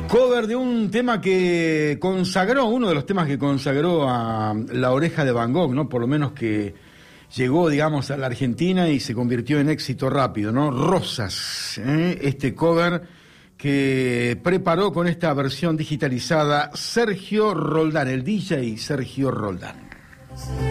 Cover de un tema que consagró, uno de los temas que consagró a La Oreja de Van Gogh, ¿no? Por lo menos que llegó, digamos, a la Argentina y se convirtió en éxito rápido, ¿no? Rosas, este cover que preparó con esta versión digitalizada Sergio Roldán, el DJ Sergio Roldán.